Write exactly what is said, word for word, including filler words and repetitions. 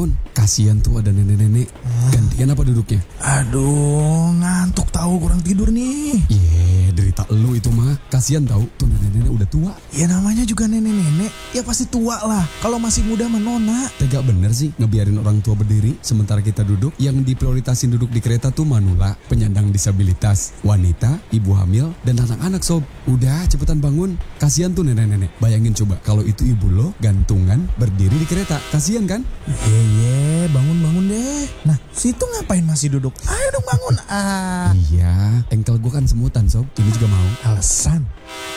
bangun. Kasihan tuh ada nenek-nenek. Gantian apa duduknya? Aduh, ngantuk tahu kurang tidur nih. Iya, derita lu itu mah. Kasihan tahu tuh nenek-nenek udah tua. Ya namanya juga nenek-nenek, ya pasti tua lah. Kalau masih muda menona. Tega bener sih ngebiarin orang tua berdiri sementara kita duduk. Yang diprioritasin duduk di kereta tuh manula, penyandang disabilitas, wanita, ibu hamil, dan anak-anak sob. Udah cepetan bangun. Kasihan tuh nenek-nenek. Bayangin coba kalau itu ibu lo gantungan berdiri di kereta. Kasihan kan? Iya, iya, bangun-bangun deh. Nah, situ ngapain masih duduk? Ayo dong bangun. Ah, Iya, engkel gua kan semutan sob. Ini juga mau. alasan.